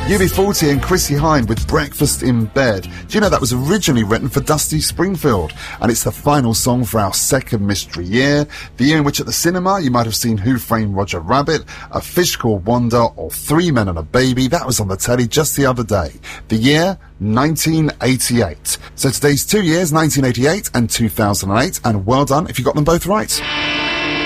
UB40 and Chrissie Hynde with Breakfast in Bed. Do you know that was originally written for Dusty Springfield? And it's the final song for our second mystery year. The year in which at the cinema you might have seen Who Framed Roger Rabbit, A Fish Called Wanda, or Three Men and a Baby. That was on the telly just the other day. The year, 1988. So today's 2 years, 1988 and 2008. And well done if you got them both right.